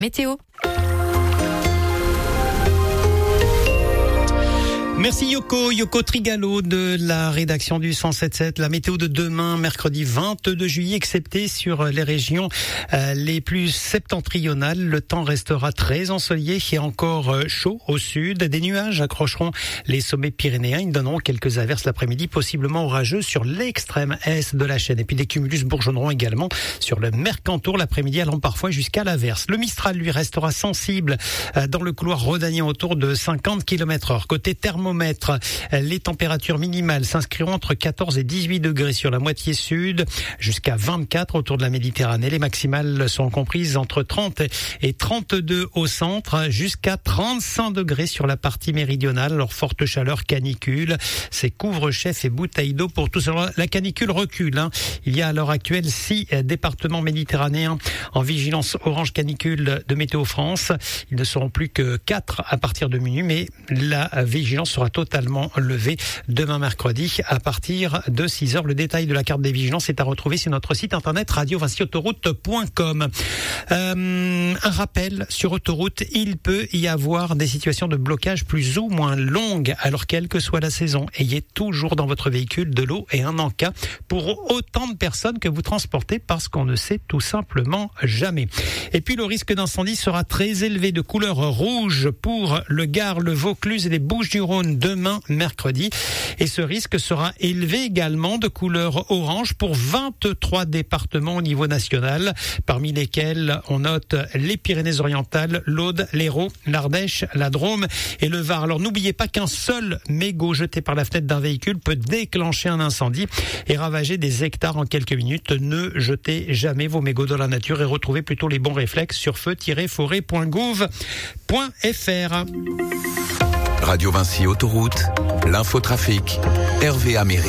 Météo. Merci Yoko Trigalo de la rédaction du 107.7. La météo de demain, mercredi 22 juillet, excepté sur les régions les plus septentrionales. Le temps restera très ensoleillé et encore chaud au sud. Des nuages accrocheront les sommets pyrénéens. Ils donneront quelques averses l'après-midi, possiblement orageux sur l'extrême est de la chaîne. Et puis des cumulus bourgeonneront également sur le Mercantour l'après-midi, allant parfois jusqu'à l'averse. Le Mistral, lui, restera sensible dans le couloir rhodanien autour de 50 km/h. Côté thermomètre, les températures minimales s'inscriront entre 14 et 18 degrés sur la moitié sud, jusqu'à 24 autour de la Méditerranée. Les maximales sont comprises entre 30 et 32 au centre, jusqu'à 35 degrés sur la partie méridionale. Alors, forte chaleur, canicule, c'est couvre-chef et bouteille d'eau pour tout cela. La canicule recule. Il y a à l'heure actuelle 6 départements méditerranéens en vigilance orange canicule de Météo France. Ils ne seront plus que 4 à partir de minuit, mais la vigilance sera totalement levée demain mercredi à partir de 6h. Le détail de la carte des vigilances est à retrouver sur notre site internet radio-autoroute.com. Un rappel, sur autoroute, il peut y avoir des situations de blocage plus ou moins longues. Alors, quelle que soit la saison, ayez toujours dans votre véhicule de l'eau et un encas pour autant de personnes que vous transportez, parce qu'on ne sait tout simplement jamais. Et puis, le risque d'incendie sera très élevé, de couleur rouge pour le Gard, le Vaucluse et les Bouches-du-Rhône demain mercredi, et ce risque sera élevé également de couleur orange pour 23 départements au niveau national, parmi lesquels on note les Pyrénées-Orientales, l'Aude, l'Hérault, l'Ardèche, la Drôme et le Var. Alors n'oubliez pas qu'un seul mégot jeté par la fenêtre d'un véhicule peut déclencher un incendie et ravager des hectares en quelques minutes. Ne jetez jamais vos mégots dans la nature et retrouvez plutôt les bons réflexes sur feu-forêt.gouv.fr. Radio Vinci Autoroute, l'infotrafic, Hervé Améry.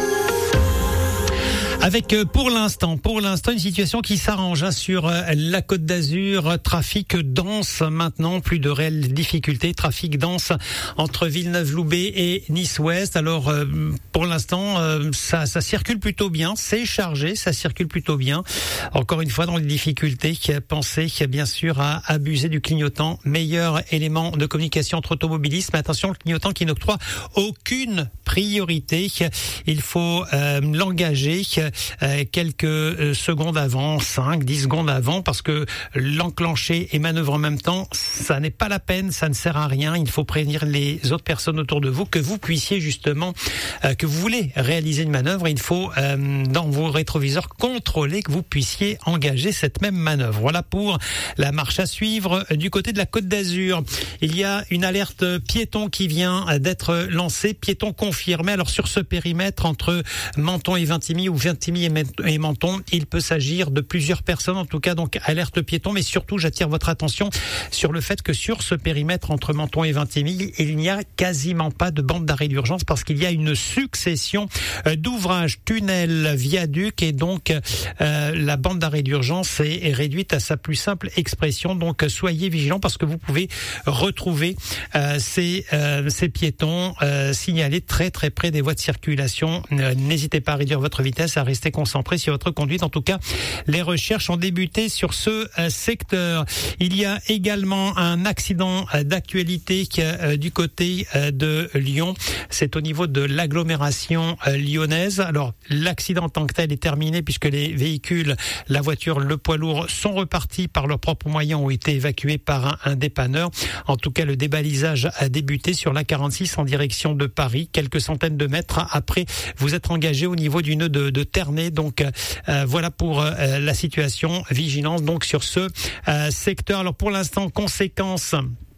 Avec pour l'instant une situation qui s'arrange sur la Côte d'Azur. Trafic dense maintenant, plus de réelles difficultés. Trafic dense entre Villeneuve-Loubet et Nice-Ouest. Alors pour l'instant ça circule plutôt bien, c'est chargé, ça circule plutôt bien. Encore une fois dans les difficultés, pensez bien sûr à abuser du clignotant, meilleur élément de communication entre automobilistes. Mais attention, le clignotant qui n'octroie aucune priorité, il faut l'engager quelques secondes avant, 5-10 secondes avant, parce que l'enclencher et manœuvrer en même temps, ça n'est pas la peine, ça ne sert à rien. Il faut prévenir les autres personnes autour de vous que vous puissiez justement, que vous voulez réaliser une manœuvre. Il faut dans vos rétroviseurs contrôler que vous puissiez engager cette même manœuvre. Voilà pour la marche à suivre du côté de la Côte d'Azur. Il y a une alerte piéton qui vient d'être lancée, piéton confirmé. Alors sur ce périmètre entre Menton et Vintimille, ou Vintimille et Menton, il peut s'agir de plusieurs personnes, en tout cas donc alerte piéton, mais surtout j'attire votre attention sur le fait que sur ce périmètre entre Menton et Vintimille, il n'y a quasiment pas de bande d'arrêt d'urgence, parce qu'il y a une succession d'ouvrages, tunnels, viaducs, et donc la bande d'arrêt d'urgence est réduite à sa plus simple expression. Donc soyez vigilants, parce que vous pouvez retrouver ces piétons signalés très très près des voies de circulation. N'hésitez pas à réduire votre vitesse, à rester concentré sur votre conduite. En tout cas, les recherches ont débuté sur ce secteur. Il y a également un accident d'actualité du côté de Lyon. C'est au niveau de l'agglomération lyonnaise. Alors, l'accident en tant que tel est terminé, puisque les véhicules, la voiture, le poids lourd sont repartis par leurs propres moyens, ont été évacués par un dépanneur. En tout cas, le débalisage a débuté sur la 46 en direction de Paris. Quelques centaines de mètres après, vous êtes engagé au niveau du nœud de Ternay. Donc voilà pour la situation. Vigilance donc sur ce secteur. Alors pour l'instant, conséquence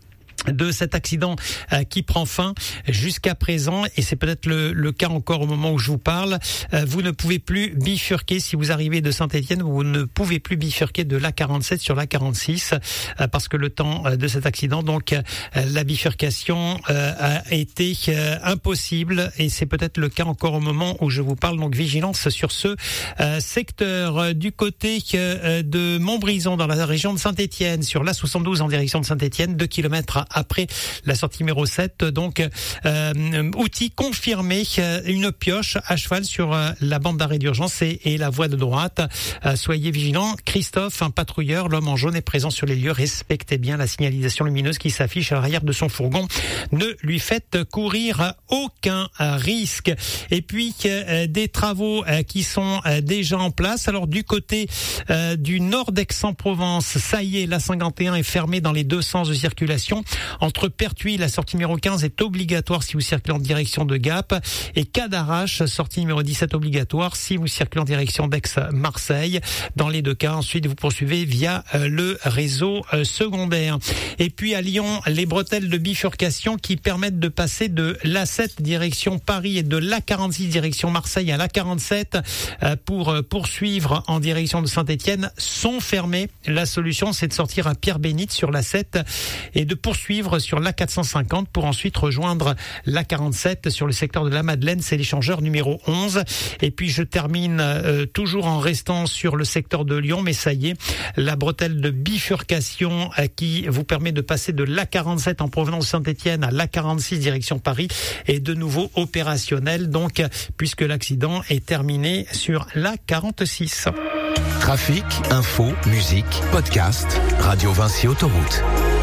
de cet accident qui prend fin jusqu'à présent, et c'est peut-être le cas encore au moment où je vous parle, vous ne pouvez plus bifurquer. Si vous arrivez de Saint-Étienne, vous ne pouvez plus bifurquer de l'A47 sur l'A46 parce que le temps de cet accident, donc la bifurcation a été impossible, et c'est peut-être le cas encore au moment où je vous parle. Donc vigilance sur ce secteur. Du côté de Montbrison, dans la région de Saint-Étienne, sur l'A72 en direction de Saint-Étienne, 2 km après la sortie numéro 7. Donc, outil confirmé, une pioche à cheval sur la bande d'arrêt d'urgence et la voie de droite. Soyez vigilants. Christophe, un patrouilleur, l'homme en jaune est présent sur les lieux. Respectez bien la signalisation lumineuse qui s'affiche à l'arrière de son fourgon. Ne lui faites courir aucun risque. Et puis, des travaux qui sont déjà en place. Alors, du côté du nord d'Aix-en-Provence, ça y est, la 51 est fermée dans les deux sens de circulation. Entre Pertuis, la sortie numéro 15 est obligatoire si vous circulez en direction de Gap. Et Cadarache, sortie numéro 17 obligatoire si vous circulez en direction d'Aix-Marseille. Dans les deux cas, ensuite, vous poursuivez via le réseau secondaire. Et puis à Lyon, les bretelles de bifurcation qui permettent de passer de l'A7 direction Paris et de l'A46 direction Marseille à l'A47 pour poursuivre en direction de Saint-Étienne sont fermées. La solution, c'est de sortir à Pierre-Bénite sur l'A7 et de poursuivre sur l'A450 pour ensuite rejoindre l'A47 sur le secteur de la Madeleine. C'est l'échangeur numéro 11. Et puis je termine toujours en restant sur le secteur de Lyon, mais ça y est, la bretelle de bifurcation qui vous permet de passer de l'A47 en provenance de Saint-Étienne à l'A46 direction Paris est de nouveau opérationnelle, donc puisque l'accident est terminé sur l'A46. Trafic, info, musique, podcast, Radio Vinci Autoroute.